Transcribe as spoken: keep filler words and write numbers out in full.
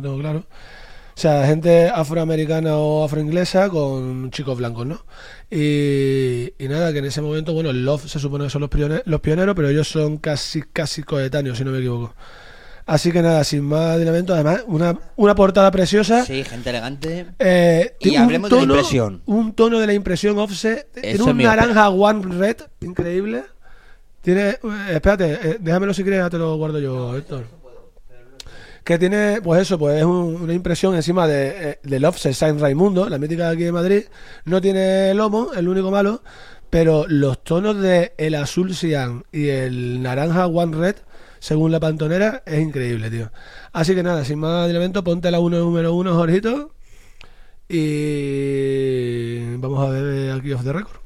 tengo claro. O sea, gente afroamericana o afroinglesa con chicos blancos, ¿no? Y, y nada, que en ese momento, bueno, el Love se supone que son los, prione- los pioneros, pero ellos son casi casi coetáneos, si no me equivoco. Así que nada, sin más dinamento, además, una, una portada preciosa. Sí, gente elegante. Eh, Y un hablemos de la tono- impresión. Un tono de la impresión offset. Tiene Eso es un mío. naranja one red, increíble. Tiene, eh, espérate, eh, déjamelo si quieres, ya te lo guardo yo, Héctor. Que tiene, pues eso, pues es un- una impresión encima de, eh, del offset Saint Raimundo, la mítica de aquí de Madrid. No tiene lomo, es lo único malo, pero los tonos de el azul cian y el naranja one red, según la pantonera, es increíble, tío. Así que nada, sin más elemento, ponte la uno número uno, Jorgito. Y vamos a ver aquí off the record.